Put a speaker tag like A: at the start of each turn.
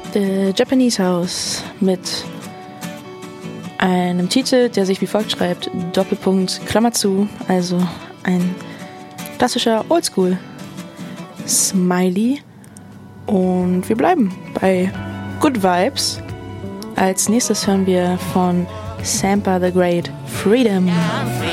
A: The Japanese House mit einem Titel, der sich wie folgt schreibt: Doppelpunkt, Klammer zu, also ein klassischer Oldschool-Smiley. Und wir bleiben bei Good Vibes. Als nächstes hören wir von Sampa the Great Freedom.